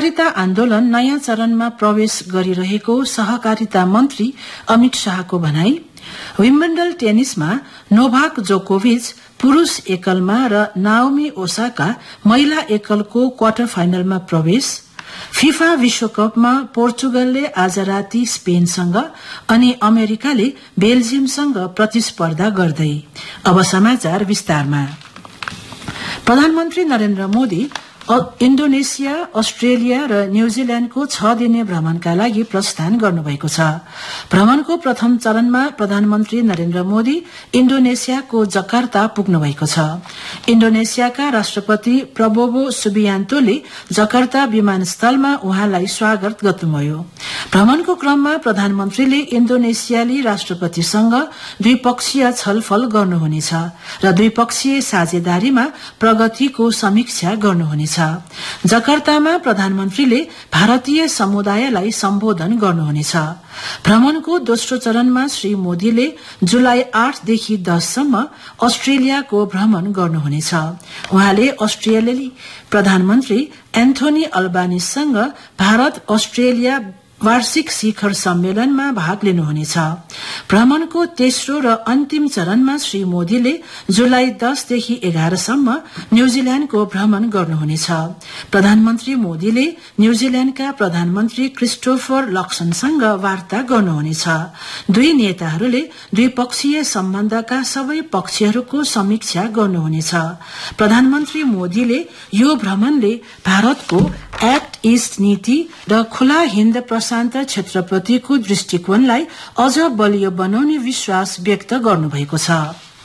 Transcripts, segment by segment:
सहकारिता आन्दोलन नयाँ चरणमा प्रवेश गरिरहेको सहकारिता मन्त्री अमित शाहको भनाई। विम्बल्डन टेनिसमा नोभाक जोकोभिच पुरूष एकलमा र नाओमी ओसाका महिला एकलको क्वार्टर फाइनलमा प्रवेश। फिफा विश्वकपमा पोर्चुगलले आज राति स्पेनसँग अनि अमेरिकाले बेल्जियमसँग प्रतिस्पर्धा गर्दै। अब समाचार विस्तारमा। प्रधानमन्त्री नरेन्द्र मोदी इन्डोनेसिया, अस्ट्रेलिया र न्यूजील्याण्डको 6 दिने भ्रमणका लागि प्रस्थान गर्नुभएको छ। भ्रमणको प्रथम चरणमा प्रधानमन्त्री नरेन्द्र मोदी इन्डोनेसियाको जकार्ता पुग्नु भएको छ। इन्डोनेसियाका राष्ट्रपति प्रबोवो सुबियान्तोले जकार्ता विमानस्थलमा उहाँलाई स्वागत गर्नुभयो। भ्रमणको क्रममा प्रधानमन्त्रीले इन्डोनेसियाली राष्ट्रपतिसँग द्विपक्षीय छलफल गर्नुहुनेछ र द्विपक्षीय साझेदारीमा प्रगतिको समीक्षा गर्नुहुनेछ। जकार्तामा प्रधानमन्त्रीले भारतीय समुदायलाई सम्बोधन गर्नुहुनेछ। भ्रमणको दोस्रो चरणमा श्री मोदीले जुलाई 8 देखि 10 सम्म अस्ट्रेलियाको भ्रमण गर्नुहुनेछ। उहाँले अस्ट्रेलियाली प्रधानमन्त्री एन्थोनी अल्बानीसँग भारत अस्ट्रेलिया वार्षिक शिखर सम्मेलनमा भाग लिनुहुनेछ। भ्रमणको तेस्रो र अन्तिम चरणमा श्री मोदीले जुलाई 10 देखि 11 सम्म न्यूजील्याण्डको भ्रमण गर्नुहुनेछ। प्रधानमन्त्री मोदीले न्यूजील्याण्डका प्रधानमन्त्री क्रिस्टोफर लक्सनसँग वार्ता गर्नुहुनेछ। दुई नेताहरूले द्विपक्षीय सम्बन्धका सबै पक्षहरूको समीक्षा गर्नुहुनेछ। प्रधानमन्त्री मोदीले यो भ्रमणले भारतको एक्ट ईस्ट नीति र खुला हिन्द प्रशान्त क्षेत्रप्रतिको दृष्टिकोणलाई अझ बलियो बनाउने विश्वास व्यक्त गर्नुभएको छ।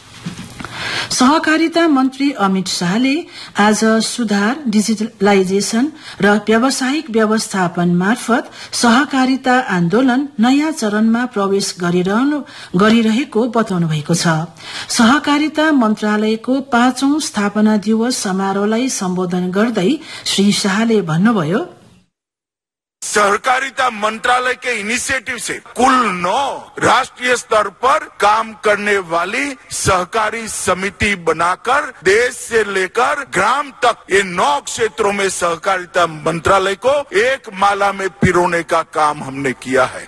सहकारिता मन्त्री अमित शाहले आज सुधार, डिजिटलाइजेशन र व्यावसायिक व्यवस्थापन मार्फत सहकारिता आन्दोलन नयाँ चरणमा प्रवेश गरिरहेको बताउनु भएको छ। सहकारिता मन्त्रालयको 5औं स्थापना दिवस समारोहलाई सम्बोधन गर्दै श्री शाहले भन्नुभयो, सहकारिता मंत्रालय के इनिशिएटिव से कुल 9 राष्ट्रीय स्तर पर काम करने वाली सहकारी समिति बनाकर देश से लेकर ग्राम तक ये 9 क्षेत्रों में सहकारिता मंत्रालय को एक माला में पिरोने का काम हमने किया है।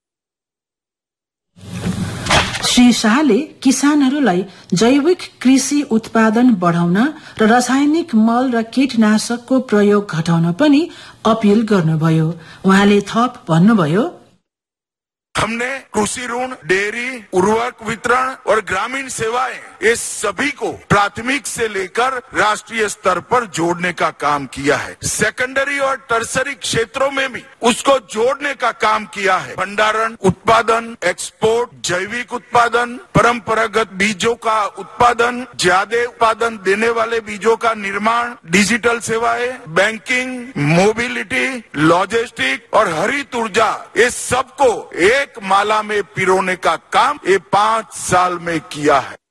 श्री शाहले किसानहरूलाई जैविक कृषि उत्पादन बढ़ाउन र रासायनिक मल र कीटनाशकको प्रयोग घटाउन पनि अपील गर्नुभयो। उहाँले थप भन्नुभयो, हमने कृषि ऋण, डेयरी, उर्वरक वितरण और ग्रामीण सेवाएं ये सभी को प्राथमिक से लेकर राष्ट्रीय स्तर पर जोड़ने का काम किया है। सेकेंडरी और टर्सरी क्षेत्रों में भी उसको जोड़ने का काम किया है। भंडारण, उत्पादन, एक्सपोर्ट, जैविक उत्पादन, परंपरागत बीजों का उत्पादन, ज्यादा उत्पादन देने वाले बीजों का निर्माण, डिजिटल सेवाएं, बैंकिंग, मोबिलिटी, लॉजिस्टिक और हरित ऊर्जा, ये सबको एक माला में पिरोने का काम ये 5 साल में किया है।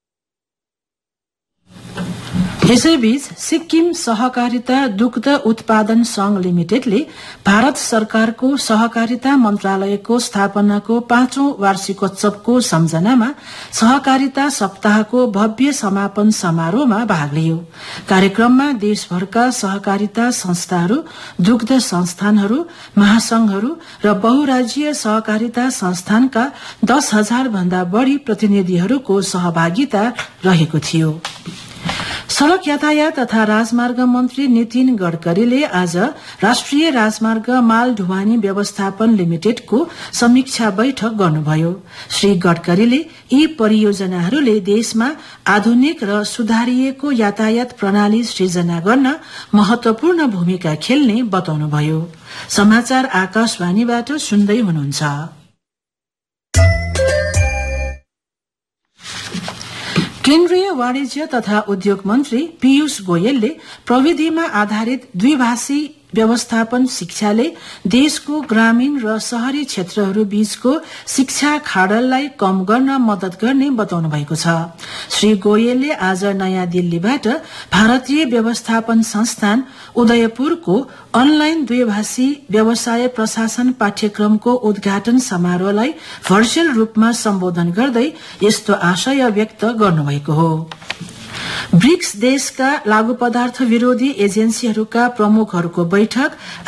यसैबीच सिक्किम सहकारिता दुग्ध उत्पादन संघ लिमिटेडले भारत सरकारको सहकारिता मन्त्रालयको स्थापनाको 5औं वार्षिकोत्सवको सम्झनामा सहकारिता सप्ताहको भव्य समापन समारोहमा भाग लियो। कार्यक्रममा देशभरका सहकारिता संस्थाहरू, दुग्ध संस्थानहरू, महासंघहरू र बहुराज्यीय सहकारिता संस्थानका 10,000 भन्दा बढ़ी प्रतिनिधिहरूको सहभागिता रहेको थियो। सड़क यातायात तथा राजमार्ग मन्त्री नितिन गडकरीले आज राष्ट्रिय राजमार्ग माल ढुवानी व्यवस्थापन लिमिटेडको समीक्षा बैठक गर्नुभयो। श्री गडकरीले यी परियोजनाहरूले देशमा आधुनिक र सुधारिएको यातायात प्रणाली सृजना गर्न महत्वपूर्ण भूमिका खेल्ने बताउनुभयो। समाचार आकाशवाणीबाट सुन्दै हुनुहुन्छ। केन्द्रीय वाणिज्य तथा उद्योग मन्त्री पीयूष गोयलले प्रविधिमा आधारित द्विभाषी व्यवस्थापन शिक्षाले देशको ग्रामीण र शहरी क्षेत्रहरू बीचको शिक्षा खाडललाई कम गर्न मदत गर्ने बताउनु भएको छ। श्री गोयलले आज नयाँ दिल्लीबाट भारतीय व्यवस्थापन संस्थान उदयपुरको अनलाइन द्विभाषी व्यवसाय प्रशासन पाठ्यक्रमको उद्घाटन समारोहलाई भर्चुअल रूपमा सम्बोधन गर्दै यस्तो आशय व्यक्त गर्नुभएको हो। ब्रिक्स देशका लागू पदार्थ विरोधी एजेन्सीहरूका प्रमुखहरूको बैठक